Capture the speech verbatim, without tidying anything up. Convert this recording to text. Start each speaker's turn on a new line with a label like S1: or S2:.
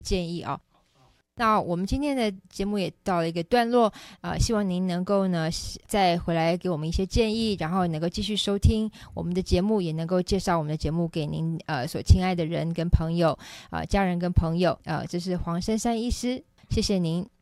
S1: 建议啊。那我们今天的节目也到了一个段落，呃，希望您能够呢再回来给我们一些建议，然后能够继续收听我们的节目，也能够介绍我们的节目给您呃所亲爱的人跟朋友，呃家人跟朋友，呃，这是黄珊珊医师，谢谢您。